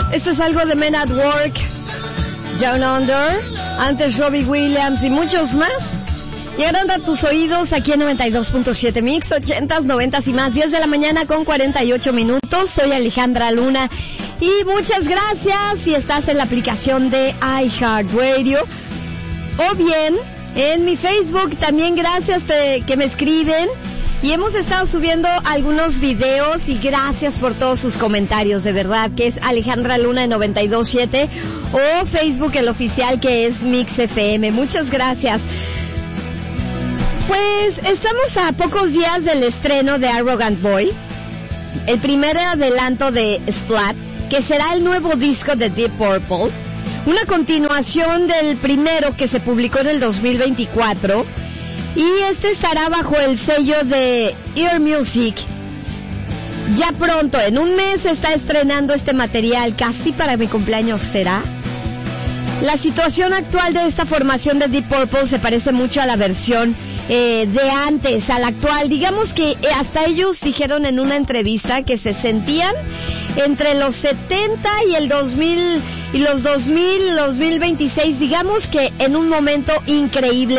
Esto es algo de Men at Work, Down Under, antes Robbie Williams y muchos más. Llegaron a tus oídos aquí en 92.7 Mix, 80s, 90s y más, 10 de la mañana con 48 minutos. Soy Alejandra Luna y muchas gracias si estás en la aplicación de iHeartRadio o bien en mi Facebook. También gracias que me escriben y hemos estado subiendo algunos videos y gracias por todos sus comentarios, de verdad, que es Alejandra Luna en 92.7 o Facebook el oficial que es Mix FM. Muchas gracias. Pues estamos a pocos días del estreno de Arrogant Boy, el primer adelanto de Splat, que será el nuevo disco de Deep Purple, una continuación del primero que se publicó en el 2024, y este estará bajo el sello de Ear Music. Ya pronto, en un mes, se está estrenando este material, casi para mi cumpleaños será. La situación actual de esta formación de Deep Purple se parece mucho a la versión de antes, a la actual. Digamos que hasta ellos dijeron en una entrevista que se sentían entre los 70 y el 2000 y los 2026, digamos que en un momento increíble